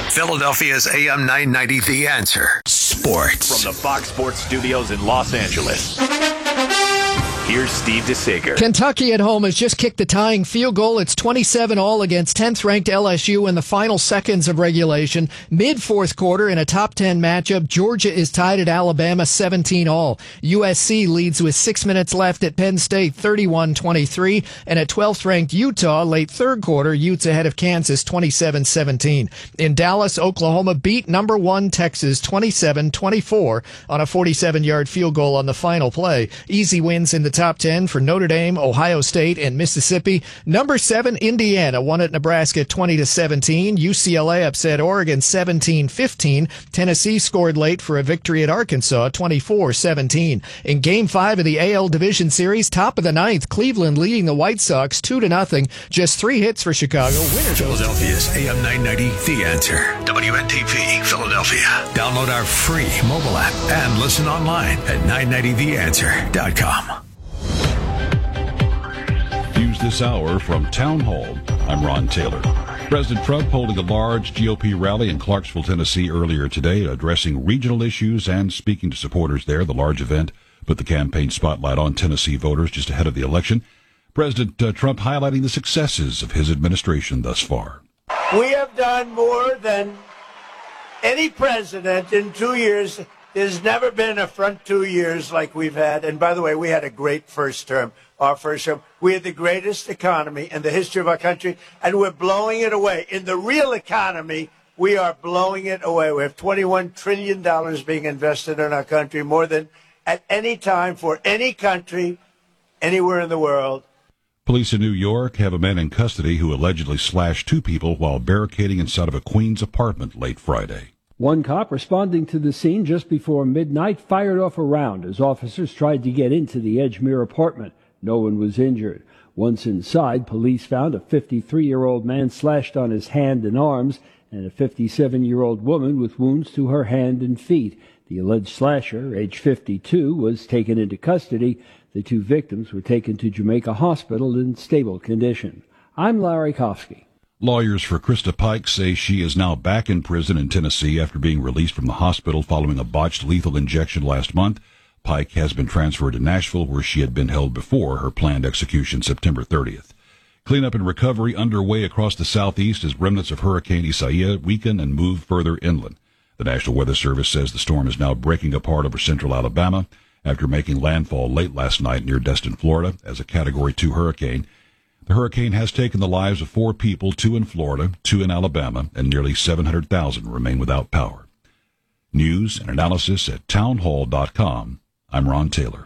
Philadelphia's AM 990, The Answer. Sports. From the Fox Sports Studios in Los Angeles, here's Steve DeSager. Kentucky at home has just kicked the tying field goal. It's 27-all against 10th-ranked LSU in the final seconds of regulation. Mid-fourth quarter in a top 10 matchup, Georgia is tied at Alabama 17-all. USC leads with 6 minutes left at Penn State 31-23. And at 12th-ranked Utah, late third quarter, Utes ahead of Kansas 27-17. In Dallas, Oklahoma beat number 1 Texas 27-24 on a 47-yard field goal on the final play. Easy wins in the top 10 for Notre Dame, Ohio State, and Mississippi. Number 7, Indiana won at Nebraska 20-17. UCLA upset Oregon 17-15. Tennessee scored late for a victory at Arkansas 24-17. In Game 5 of the AL Division Series, top of the ninth, Cleveland leading the White Sox 2-0. Just 3 hits for Chicago. Winner Philadelphia's AM 990, The Answer. WNTP, Philadelphia. Download our free mobile app and listen online at 990theanswer.com. News this hour from Town Hall. I'm Ron Taylor. President Trump holding a large GOP rally in Clarksville, Tennessee earlier today, addressing regional issues and speaking to supporters there. The large event put the campaign spotlight on Tennessee voters just ahead of the election. President Trump highlighting the successes of his administration thus far. We have done more than any president in 2 years. There's never been a front 2 years like we've had. And by the way, we had a great first term. Our first term. We had the greatest economy in the history of our country, and we're blowing it away. In the real economy, we are blowing it away. We have $21 trillion being invested in our country, more than at any time for any country, anywhere in the world. Police in New York have a man in custody who allegedly slashed 2 people while barricading inside of a Queens apartment late Friday. One cop responding to the scene just before midnight fired off a round as officers tried to get into the Edgemere apartment. No one was injured. Once inside, police found a 53-year-old man slashed on his hand and arms and a 57-year-old woman with wounds to her hand and feet. The alleged slasher, age 52, was taken into custody. The 2 victims were taken to Jamaica Hospital in stable condition. I'm Larry Kofsky. Lawyers for Krista Pike say she is now back in prison in Tennessee after being released from the hospital following a botched lethal injection last month. Pike has been transferred to Nashville, where she had been held before her planned execution September 30th. Cleanup and recovery underway across the southeast as remnants of Hurricane Isaiah weaken and move further inland. The National Weather Service says the storm is now breaking apart over central Alabama after making landfall late last night near Destin, Florida, as a Category 2 hurricane. The hurricane has taken the lives of 4 people, 2 in Florida, 2 in Alabama, and nearly 700,000 remain without power. News and analysis at townhall.com. I'm Ron Taylor.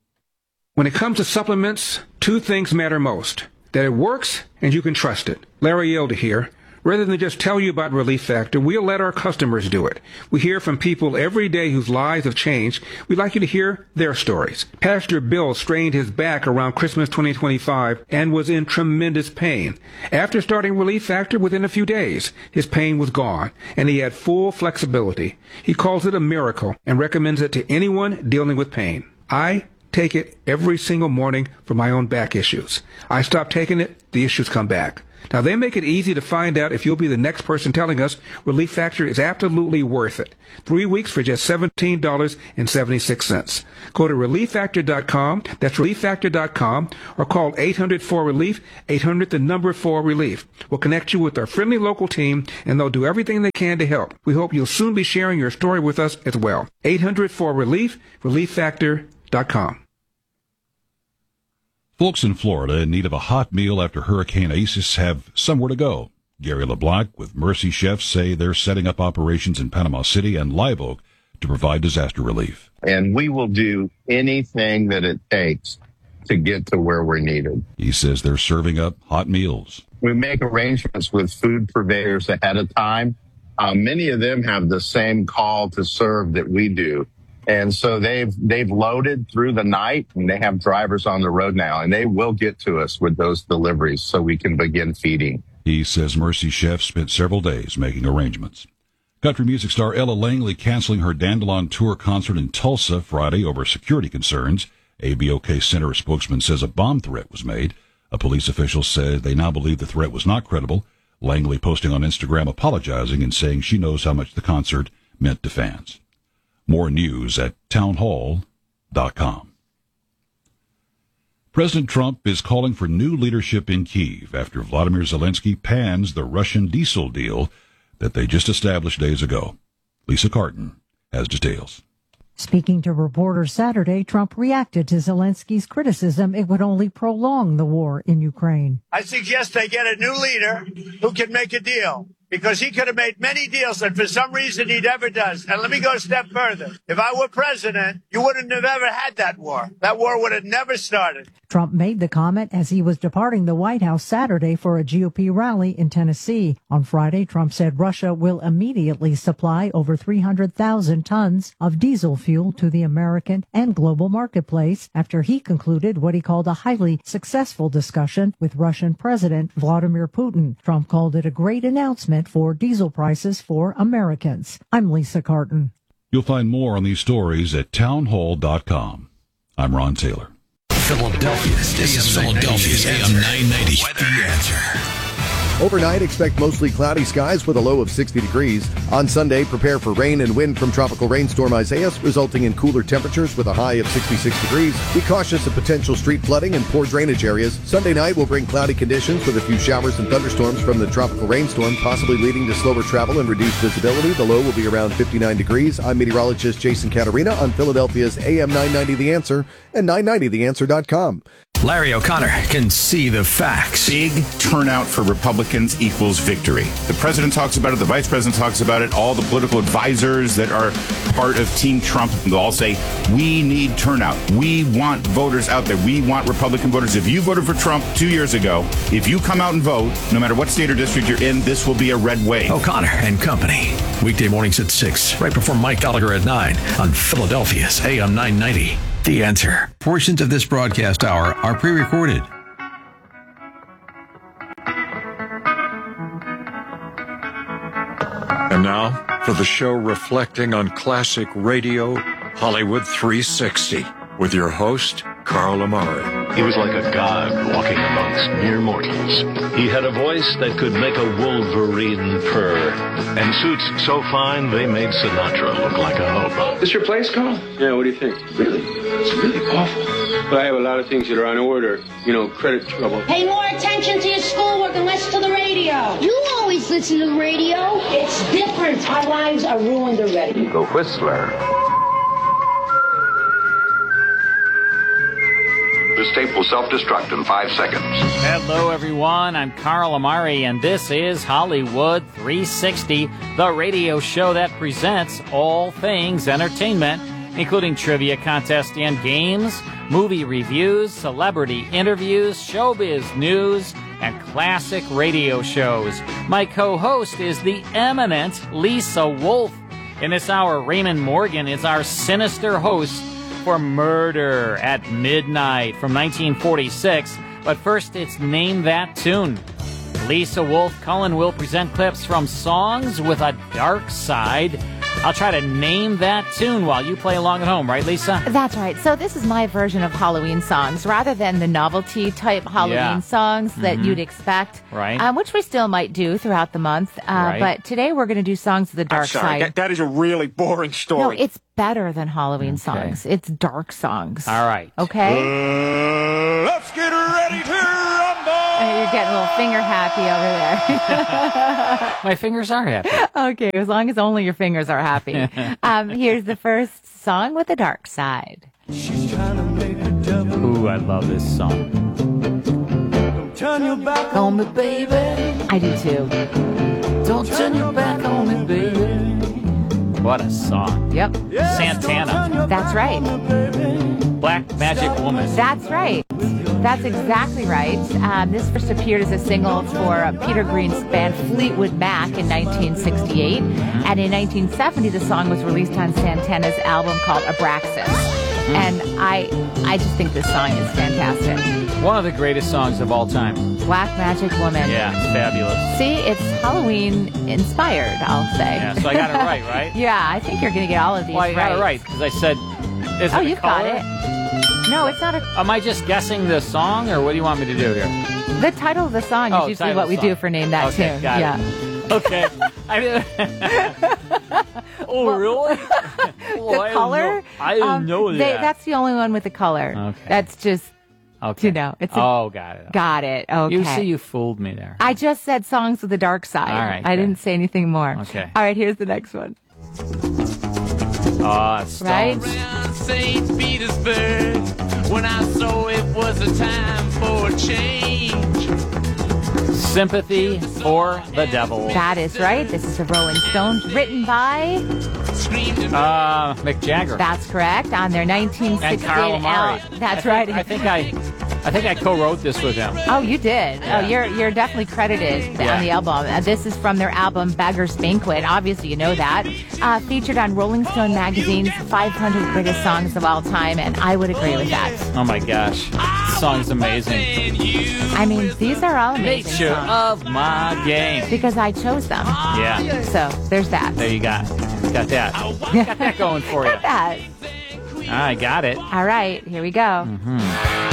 When it comes to supplements, 2 things matter most: that it works and you can trust it. Larry Yelda here. Rather than just tell you about Relief Factor, we'll let our customers do it. We hear from people every day whose lives have changed. We'd like you to hear their stories. Pastor Bill strained his back around Christmas 2025 and was in tremendous pain. After starting Relief Factor, within a few days, his pain was gone, and he had full flexibility. He calls it a miracle and recommends it to anyone dealing with pain. I take it every single morning for my own back issues. I stop taking it, the issues come back. Now, they make it easy to find out if you'll be the next person telling us Relief Factor is absolutely worth it. 3 weeks for just $17.76. Go to ReliefFactor.com, that's ReliefFactor.com, or call 800-4RELIEF, 800-4RELIEF. We'll connect you with our friendly local team, and they'll do everything they can to help. We hope you'll soon be sharing your story with us as well. 800-4RELIEF, ReliefFactor.com. Folks in Florida in need of a hot meal after Hurricane Isis have somewhere to go. Gary LeBlanc with Mercy Chefs say they're setting up operations in Panama City and Live Oak to provide disaster relief. And we will do anything that it takes to get to where we're needed. He says they're serving up hot meals. We make arrangements with food purveyors ahead of time. Many of them have the same call to serve that we do. And so they've loaded through the night, and they have drivers on the road now, and they will get to us with those deliveries so we can begin feeding. He says Mercy Chef spent several days making arrangements. Country music star Ella Langley canceling her Dandelion Tour concert in Tulsa Friday over security concerns. ABOK Center spokesman says a bomb threat was made. A police official said they now believe the threat was not credible. Langley posting on Instagram apologizing and saying she knows how much the concert meant to fans. More news at townhall.com. President Trump is calling for new leadership in Kyiv after Vladimir Zelensky pans the Russian diesel deal that they just established days ago. Lisa Carton has details. Speaking to reporters Saturday, Trump reacted to Zelensky's criticism it would only prolong the war in Ukraine. I suggest they get a new leader who can make a deal, because he could have made many deals that for some reason he never does. And let me go a step further. If I were president, you wouldn't have ever had that war. That war would have never started. Trump made the comment as he was departing the White House Saturday for a GOP rally in Tennessee. On Friday, Trump said Russia will immediately supply over 300,000 tons of diesel fuel to the American and global marketplace after he concluded what he called a highly successful discussion with Russian President Vladimir Putin. Trump called it a great announcement for diesel prices for Americans. I'm Lisa Carton. You'll find more on these stories at townhall.com. I'm Ron Taylor. Philadelphia's AM 990. The Answer. Overnight, expect mostly cloudy skies with a low of 60 degrees. On Sunday, prepare for rain and wind from tropical rainstorm Isaias, resulting in cooler temperatures with a high of 66 degrees. Be cautious of potential street flooding and poor drainage areas. Sunday night will bring cloudy conditions with a few showers and thunderstorms from the tropical rainstorm, possibly leading to slower travel and reduced visibility. The low will be around 59 degrees. I'm meteorologist Jason Caterina on Philadelphia's AM 990 The Answer and 990theanswer.com. Larry O'Connor can see the facts. Big turnout for Republicans equals victory. The president talks about it. The vice president talks about it. All the political advisors that are part of Team Trump, they'll all say, we need turnout. We want voters out there. We want Republican voters. If you voted for Trump 2 years ago, if you come out and vote, no matter what state or district you're in, this will be a red wave. O'Connor and Company. Weekday mornings at 6, right before Mike Gallagher at 9 on Philadelphia's AM 990. The Answer. Portions of this broadcast hour are pre-recorded. And now, for the show reflecting on classic radio, Hollywood 360, with your host, Carl Amari. He was like a god walking amongst mere mortals. He had a voice that could make a wolverine purr, and suits so fine they made Sinatra look like a hobo. This your place, Carl? Yeah, what do you think? Really? It's really awful. But I have a lot of things that are on order. You know, credit trouble. Pay more attention to your schoolwork and less to the radio. You always listen to the radio. It's different. Our lives are ruined already. The Whistler. This tape will self-destruct in 5 seconds. Hello, everyone. I'm Carl Amari, and this is Hollywood 360, the radio show that presents all things entertainment, including trivia contests and games, movie reviews, celebrity interviews, showbiz news, and classic radio shows. My co-host is the eminent Lisa Wolf. In this hour, Raymond Morgan is our sinister host for Murder at Midnight from 1946. But first, it's Name That Tune. Lisa Wolf Cullen will present clips from songs with a dark side. I'll try to name that tune while you play along at home, right, Lisa? That's right. So this is my version of Halloween songs, rather than the novelty-type Halloween songs that you'd expect, right? Which we still might do throughout the month. Right. But today we're going to do songs of the dark side. That is a really boring story. No, it's better than Halloween songs. It's dark songs. All right. Okay? Let's get ready to rumble! You're getting a little finger happy over there. My fingers are happy. Okay, as long as only your fingers are happy. Here's the first song with the dark side. Ooh, I love this song. Don't turn your back on me, baby. I do too. Don't turn your back on me, baby. What a song. Yep. Santana. That's right. Black Magic Woman. That's right. That's exactly right. This first appeared as a single for Peter Green's band Fleetwood Mac in 1968. And in 1970, the song was released on Santana's album called Abraxas. And I just think this song is fantastic. One of the greatest songs of all time. Black Magic Woman. Yeah, it's fabulous. See, it's Halloween inspired, I'll say. Yeah, so I got it right, right? Yeah, I think you're going to get all of these right. Well, I got it right, because I said, is it you got it. No, it's not a... Am I just guessing the song, or what do you want me to do here? The title of the song is usually what we do for Name That Tune. Got it. Okay. Really? The color? I didn't know that. That's the only one with the color. Okay. That's just, okay. It's got it. Got it. Okay. You see, you fooled me there. I just said songs with the dark side. All right. I didn't say anything more. Okay. All right, here's the next one. Stones. Right? St. Petersburg, when I saw it was a time for a change. Sympathy for the Devil. That is right. This is the Rolling Stones, written by Mick Jagger. That's correct. On their 1968 and Carl Amari. That's right. I think I co-wrote this with him. Oh, you did. Yeah. Oh, you're definitely credited on the album. This is from their album Beggar's Banquet. Obviously, you know that. Featured on Rolling Stone magazine's 500 Greatest Songs of All Time, and I would agree with that. Oh my gosh, this song's amazing. I mean, these are all amazing Nature songs. of my game. Because I chose them. Yeah. So there's that. There you got that. Got that going for you. Got that. I got it. All right, here we go. Mm-hmm.